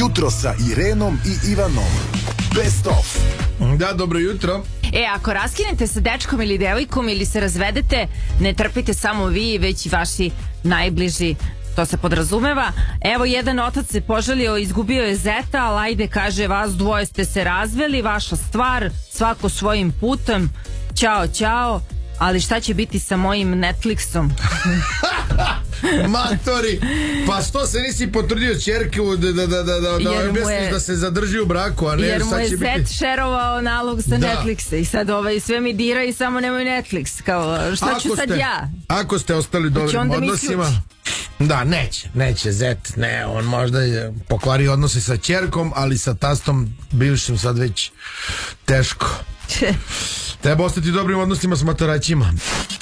Jutro sa Irenom i Ivanom. Best of. Da, dobro jutro. Ako raskinete sa dečkom ili devojkom ili se razvedete, ne trpite samo vi, već i vaši najbliži. To se podrazumeva. Evo, jedan otac se požalio, izgubio je zeta, ali ajde, kaže, vas dvoje ste se razveli, vaša stvar, svako svojim putem, ćao, ćao, ali šta će biti sa mojim Netflixom? Matori, pa što se nisi potrudio ćerku da objasniš da se zadrži u braku, a ne jer mu je će zet biti... šerovao nalog sa Netflixa i sad sve mi dira i samo nemoj Netflix, kao šta ću sad ja? Ako ste ostali dobrim odnosima, da, neće zet, ne, on možda je pokvario odnose sa ćerkom, ali sa tastom bivšim sad već teško. Treba ostati dobrim odnosima s matoraćima.